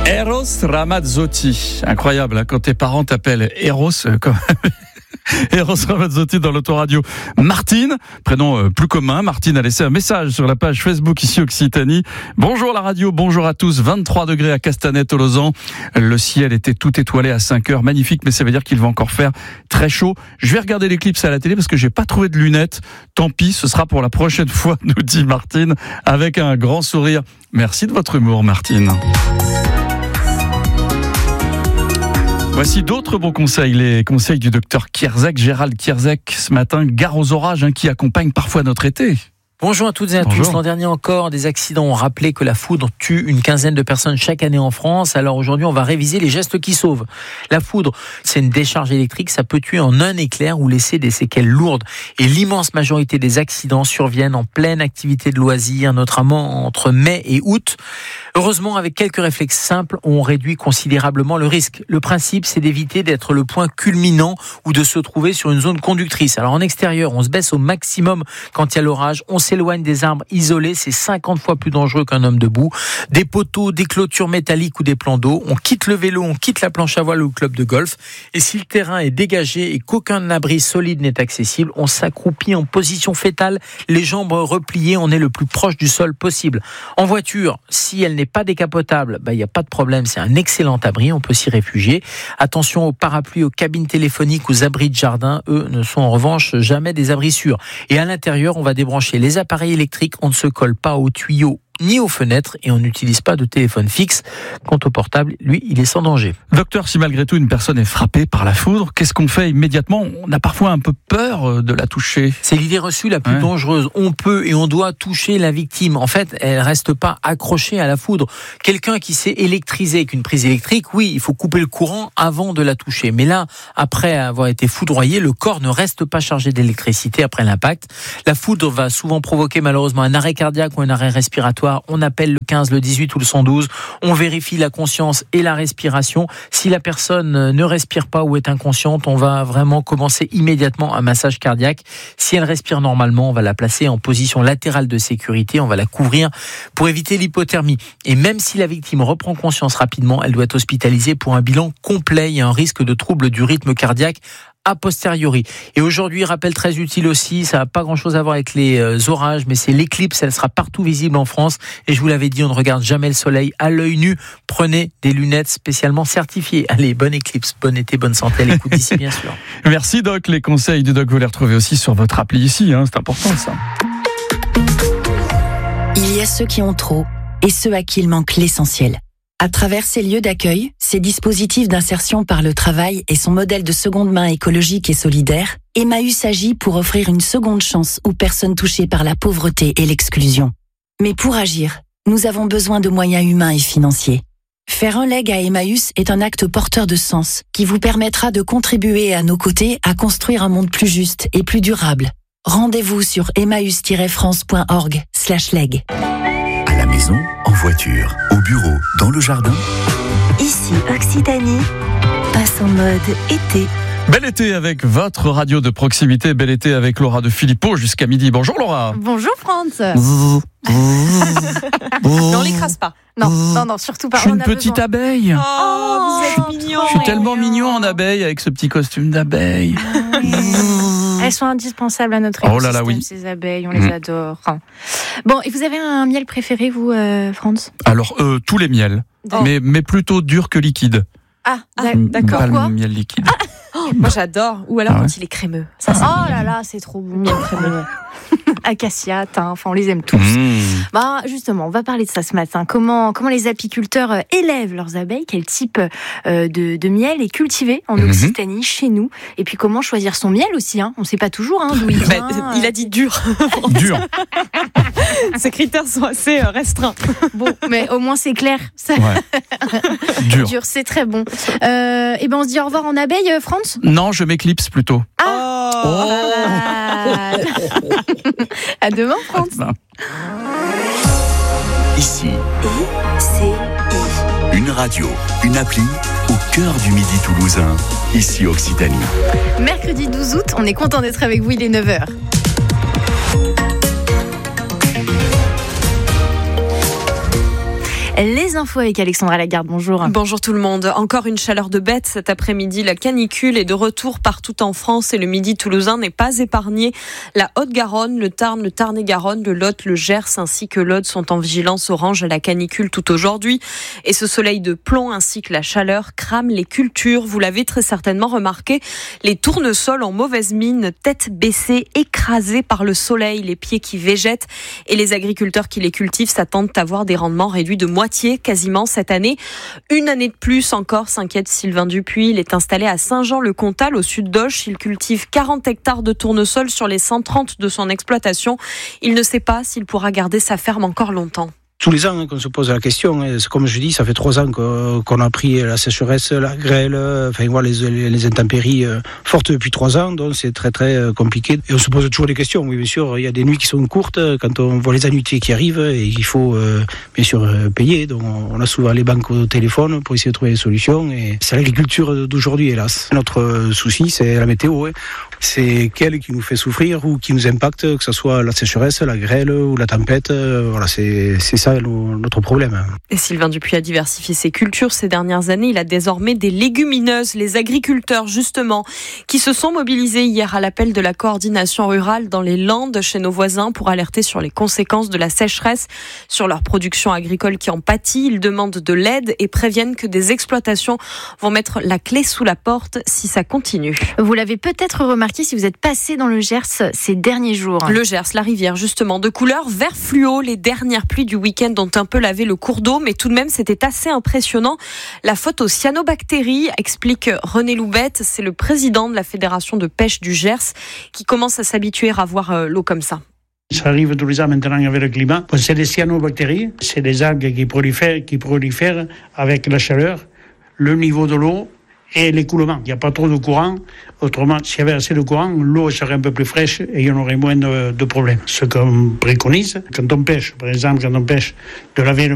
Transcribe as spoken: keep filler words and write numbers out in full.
Eros Ramazzotti. Incroyable, hein, quand tes parents t'appellent Eros, euh, comme... Eros Ramazzotti dans l'autoradio. Martine, prénom euh, plus commun, Martine a laissé un message sur la page Facebook ici Occitanie. Bonjour la radio, bonjour à tous. vingt-trois degrés à Castanet-Tolosan. Le ciel était tout étoilé à cinq heures, magnifique, mais ça veut dire qu'il va encore faire très chaud. Je vais regarder l'éclipse à la télé parce que j'ai pas trouvé de lunettes. Tant pis, ce sera pour la prochaine fois, nous dit Martine, avec un grand sourire. Merci de votre humour, Martine. Voici d'autres bons conseils, les conseils du docteur Kierzek, Gérald Kierzek, ce matin, gare aux orages hein, qui accompagnent parfois notre été. Bonjour à toutes et à Bonjour. tous. L'an dernier encore, des accidents ont rappelé que la foudre tue une quinzaine de personnes chaque année en France. Alors aujourd'hui, on va réviser les gestes qui sauvent. La foudre, c'est une décharge électrique. Ça peut tuer en un éclair ou laisser des séquelles lourdes. Et l'immense majorité des accidents surviennent en pleine activité de loisirs, notamment entre mai et août. Heureusement, avec quelques réflexes simples, on réduit considérablement le risque. Le principe, c'est d'éviter d'être le point culminant ou de se trouver sur une zone conductrice. Alors en extérieur, on se baisse au maximum quand il y a l'orage. On s'éloigne des arbres isolés, c'est cinquante fois plus dangereux qu'un homme debout. Des poteaux, des clôtures métalliques ou des plans d'eau. On quitte le vélo, on quitte la planche à voile ou le club de golf. Et si le terrain est dégagé et qu'aucun abri solide n'est accessible, on s'accroupit en position fétale, les jambes repliées, on est le plus proche du sol possible. En voiture, si elle n'est pas décapotable, bah, il n'y a pas de problème, c'est un excellent abri, on peut s'y réfugier. Attention aux parapluies, aux cabines téléphoniques, aux abris de jardin, eux ne sont en revanche jamais des abris sûrs. Et à l'intérieur, on va débrancher les appareils électriques, on ne se colle pas aux tuyaux ni aux fenêtres et on n'utilise pas de téléphone fixe. Quant au portable, lui, il est sans danger. Docteur, si malgré tout une personne est frappée par la foudre, qu'est-ce qu'on fait immédiatement ? On a parfois un peu peur de la toucher. C'est l'idée reçue la plus ouais. dangereuse. On peut et on doit toucher la victime. En fait, elle reste pas accrochée à la foudre. Quelqu'un qui s'est électrisé avec une prise électrique, oui, il faut couper le courant avant de la toucher. Mais là, après avoir été foudroyé, le corps ne reste pas chargé d'électricité après l'impact. La foudre va souvent provoquer malheureusement un arrêt cardiaque ou un arrêt respiratoire. On appelle le quinze, le dix-huit ou le cent douze. On vérifie la conscience et la respiration. Si la personne ne respire pas ou est inconsciente, on va vraiment commencer immédiatement un massage cardiaque. Si elle respire normalement, on va la placer en position latérale de sécurité. On va la couvrir pour éviter l'hypothermie. Et même si la victime reprend conscience rapidement, elle doit être hospitalisée pour un bilan complet. Il y a un risque de trouble du rythme cardiaque a posteriori. Et aujourd'hui, rappel très utile aussi, ça n'a pas grand-chose à voir avec les euh, orages, mais c'est l'éclipse, elle sera partout visible en France. Et je vous l'avais dit, on ne regarde jamais le soleil à l'œil nu. Prenez des lunettes spécialement certifiées. Allez, bonne éclipse, bon été, bonne santé à l'écoute d'ici, bien sûr. Merci Doc, les conseils du Doc, vous les retrouvez aussi sur votre appli ici, hein, c'est important ça. Il y a ceux qui ont trop et ceux à qui il manque l'essentiel. À travers ces lieux d'accueil, ces dispositifs d'insertion par le travail et son modèle de seconde main écologique et solidaire, Emmaüs agit pour offrir une seconde chance aux personnes touchées par la pauvreté et l'exclusion. Mais pour agir, nous avons besoin de moyens humains et financiers. Faire un leg à Emmaüs est un acte porteur de sens qui vous permettra de contribuer à nos côtés à construire un monde plus juste et plus durable. Rendez-vous sur emmaüs tiret france point org slash leg. À la maison, en voiture, au bureau, dans le jardin. Ici, Occitanie, passe en mode été. Bel été avec votre radio de proximité. Bel été avec Laura de Philippot jusqu'à midi. Bonjour Laura. Bonjour Franz. Non, on l'écrase pas. Non, non, non, surtout pas. Je suis On une a petite besoin. abeille. Oh, vous êtes mignon. Je suis tellement mignon en abeille avec ce petit costume d'abeille. Elles sont indispensables à notre Oh écosystème, là là, oui. ces abeilles, on les Mmh. adore. Bon, et vous avez un miel préféré, vous, euh, Franz ? Alors, euh, tous les miels, Oh. mais, mais plutôt dur que liquide. Ah, Mm, d'accord. Pas Pourquoi le miel liquide. Oh, moi j'adore. Ou alors Ah ouais. quand il est crémeux. Ça, c'est Oh mignon. là là, c'est trop bon, miel crémeux. Acacia, thym, enfin on les aime tous. Mmh. Bah justement, on va parler de ça ce matin. Comment comment les apiculteurs euh, élèvent leurs abeilles, quel type euh, de, de miel est cultivé en Mhm. Occitanie, chez nous, et puis comment choisir son miel aussi. Hein. On ne sait pas toujours hein, d'où il Bah, vient. il a dit dur. Dur. Ces critères sont assez euh, restreints. Bon, mais au moins c'est clair. Ça, Ouais. Dur. dur, c'est très bon. Euh, et ben on se dit au revoir en abeille, euh, Franz. Non, je m'éclipse plutôt. Oh. Pas mal. À demain, Franz. Ben, Ici, C'est une radio, une appli au cœur du midi toulousain. Ici Occitanie. Mercredi douze août, on est content d'être avec vous, il est neuf heures. Les infos avec Alexandra Lagarde, bonjour. Bonjour tout le monde. Encore une chaleur de bête cet après-midi. La canicule est de retour partout en France et le midi toulousain n'est pas épargné. La Haute-Garonne, le Tarn, le Tarn-et-Garonne, le Lot, le Gers ainsi que l'Aude sont en vigilance orange à la canicule tout aujourd'hui. Et ce soleil de plomb ainsi que la chaleur crame les cultures. Vous l'avez très certainement remarqué, les tournesols en mauvaise mine, tête baissée, écrasés par le soleil, les pieds qui végètent et les agriculteurs qui les cultivent s'attendent à avoir des rendements réduits de moitié quasiment cette année. Une année de plus encore, s'inquiète Sylvain Dupuis. Il est installé à Saint-Jean-le-Comtal au sud d'Auch. Il cultive quarante hectares de tournesol sur les cent trente de son exploitation. Il ne sait pas s'il pourra garder sa ferme encore longtemps. Tous les ans hein, qu'on se pose la question, hein, comme je dis, ça fait trois ans qu'on, qu'on a pris la sécheresse, la grêle, enfin voilà, les, les intempéries euh, fortes depuis trois ans, donc c'est très très euh, compliqué. Et on se pose toujours des questions, oui bien sûr, il y a des nuits qui sont courtes quand on voit les annuités qui arrivent et il faut euh, bien sûr euh, payer, donc on a souvent les banques au téléphone pour essayer de trouver des solutions et c'est l'agriculture d'aujourd'hui hélas. Notre euh, souci c'est la météo, hein. C'est qu'elle qui nous fait souffrir ou qui nous impacte, que ce soit la sécheresse, la grêle ou la tempête, euh, voilà c'est, c'est ça notre problème. Et Sylvain Dupuis a diversifié ses cultures ces dernières années. Il a désormais des légumineuses. Les agriculteurs, justement, qui se sont mobilisés hier à l'appel de la coordination rurale dans les Landes chez nos voisins pour alerter sur les conséquences de la sécheresse sur leur production agricole qui en pâtit. Ils demandent de l'aide et préviennent que des exploitations vont mettre la clé sous la porte si ça continue. Vous l'avez peut-être remarqué si vous êtes passé dans le Gers ces derniers jours. Le Gers, la rivière, justement, de couleur vert fluo. Les dernières pluies du week-end ont un peu lavé le cours d'eau, mais tout de même, c'était assez impressionnant. La faute aux cyanobactéries, explique René Loubette, c'est le président de la Fédération de pêche du Gers, qui commence à s'habituer à voir l'eau comme ça. Ça arrive tous les ans maintenant avec le climat. C'est les cyanobactéries, c'est des algues qui prolifèrent, qui prolifèrent avec la chaleur, le niveau de l'eau et l'écoulement. Il n'y a pas trop de courant. Autrement, s'il y avait assez de courant, l'eau serait un peu plus fraîche et il y en aurait moins de, de problèmes. Ce qu'on préconise, quand on pêche, par exemple, quand on pêche, de laver le